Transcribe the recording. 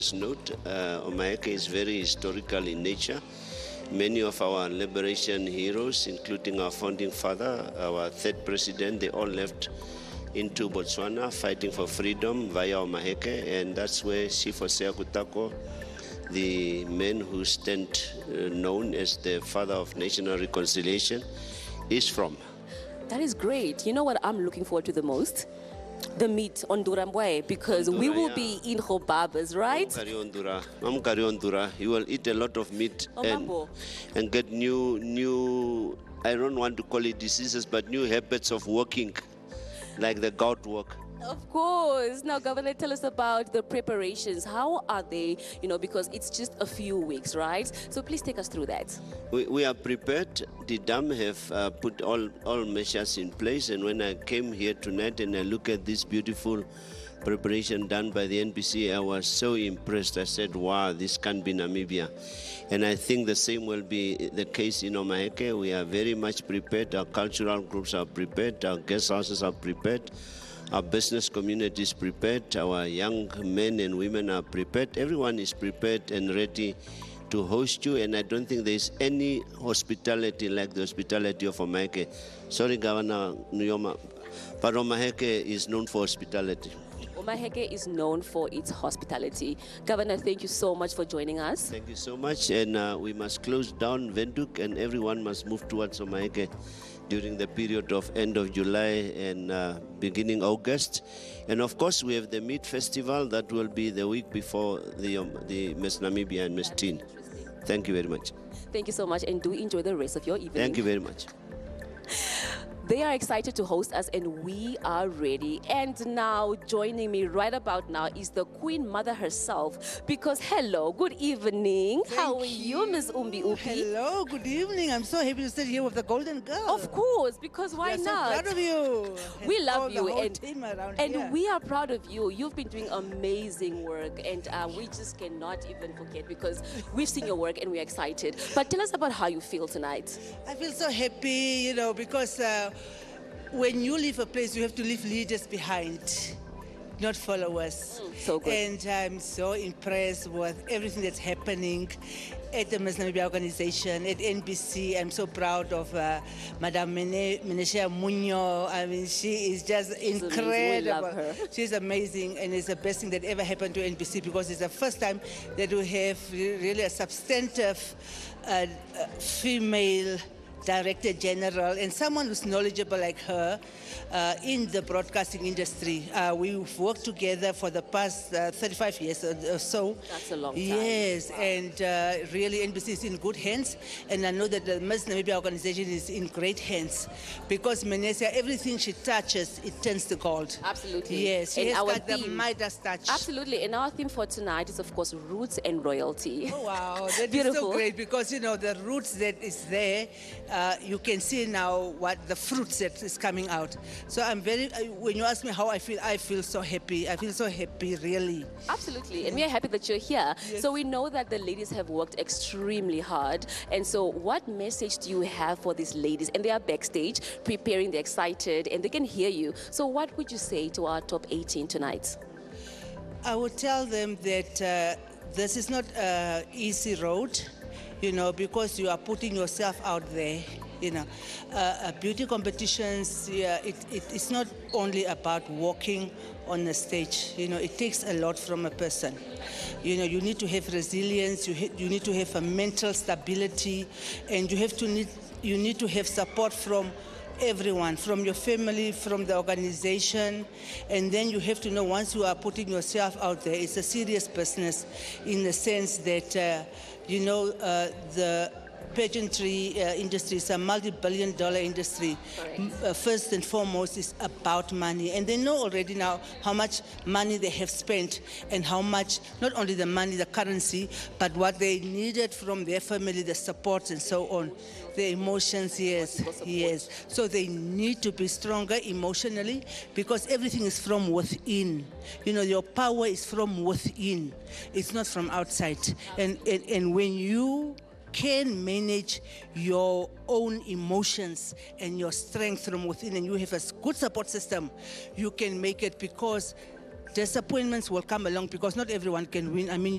note, Omaheke is very historical in nature. Many of our liberation heroes, including our founding father, our third president, they all left into Botswana fighting for freedom via Omaheke, and that's where Chief Hosea Kutako, the man who stand known as the father of national reconciliation, is from. That is great. You know what I'm looking forward to the most? The meat on Durambwe, because we will be in Hobabas, right? Ondura. You will eat a lot of meat and get new, I don't want to call it diseases, but new habits of walking, like the gout walk. Of course. Now, Governor, tell us about the preparations. How are they? Because it's just a few weeks, right? So please take us through that. We are prepared. The dam have put all measures in place. And when I came here tonight and I look at this beautiful preparation done by the NBC, I was so impressed. I said, wow, this can be Namibia. And I think the same will be the case in Omaheke. We are very much prepared. Our cultural groups are prepared. Our guest houses are prepared. Our business community is prepared. Our young men and women are prepared. Everyone is prepared and ready to host you. And I don't think there is any hospitality like the hospitality of Omaheke. Sorry, Governor Nujoma, but Omaheke is known for hospitality. Omaheke is known for its hospitality. Governor, thank you so much for joining us. Thank you so much. And we must close down Windhoek and everyone must move towards Omaheke during the period of end of July and beginning August. And of course, we have the Meat Festival that will be the week before the Miss Namibia and Miss Teen. Thank you very much. Thank you so much, and do enjoy the rest of your evening. Thank you very much. They are excited to host us, and we are ready. And now, joining me right about now is the Queen Mother herself. Because, hello, good evening. How are you, Miss Umbi Upi? Hello, good evening. I'm so happy to sit here with the Golden Girl. Of course, because why We're not? So proud of you. We love you, the whole team around here. and we are proud of you. You've been doing amazing work, and we just cannot even forget, because we've seen your work and we're excited. But tell us about how you feel tonight. I feel so happy, because when you leave a place, you have to leave leaders behind, not followers. So good. And I'm so impressed with everything that's happening at the Miss Namibia organization, at NBC. I'm so proud of Madame Meneshia Munyo. I mean, she is just incredible. Amazing. We love her. She's amazing, and it's the best thing that ever happened to NBC, because it's the first time that we have really a substantive female Director General, and someone who's knowledgeable like her in the broadcasting industry. We've worked together for the past 35 years or so. That's a long time. Yes, and really NBC is in good hands, and I know that the Miss Namibia organization is in great hands, because Menesia, everything she touches, it turns to gold. Absolutely. Yes, she And has our got the theme- Midas touch. Absolutely. And our theme for tonight is, of course, roots and royalty. Oh, wow, that is Beautiful. so great, because the roots that is there, you can see now what the fruits that is coming out. So I'm when you ask me how I feel so happy. I feel so happy, really. Absolutely. And we are happy that you're here. Yes. So we know that the ladies have worked extremely hard. And so what message do you have for these ladies? And they are backstage preparing, they're excited, and they can hear you. So what would you say to our top 18 tonight? I would tell them that this is not an easy road, because you are putting yourself out there. Beauty competitions, it's not only about walking on the stage. It takes a lot from a person. You need to have resilience, you need to have a mental stability, and you need to have support from everyone, from your family, from the organization. And then you have to know, once you are putting yourself out there, it's a serious business, in the sense that the pageantry industry is a multi-billion-dollar industry. First and foremost, is about money. And they know already now how much money they have spent, and how much, not only the money, the currency, but what they needed from their family, the support and so on. The emotions, yes. So they need to be stronger emotionally, because everything is from within. Your power is from within. It's not from outside. And when you can manage your own emotions and your strength from within, and you have a good support system, you can make it, because disappointments will come along, because not everyone can win. I mean,